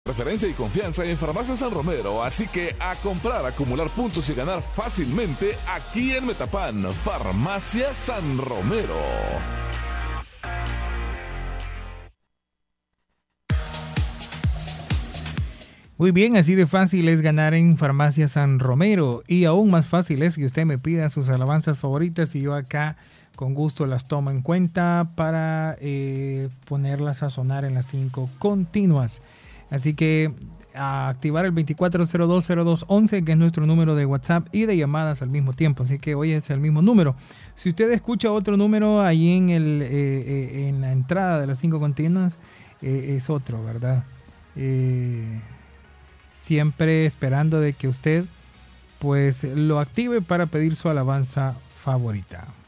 Referencia y confianza en Farmacia San Romero, así que a comprar, acumular puntos y ganar fácilmente aquí en Metapan. Farmacia San Romero. Muy bien, así de fácil es ganar en Farmacia San Romero, y aún más fácil es que usted me pida sus alabanzas favoritas y yo acá con gusto las tomo en cuenta para ponerlas a sonar en las 5 continuas. Así que a activar el 24020211, que es nuestro número de WhatsApp y de llamadas al mismo tiempo. Así que hoy es el mismo número. Si usted escucha otro número ahí en la entrada de las 5 continuas, es otro, ¿verdad? Siempre esperando de que usted pues lo active para pedir su alabanza favorita.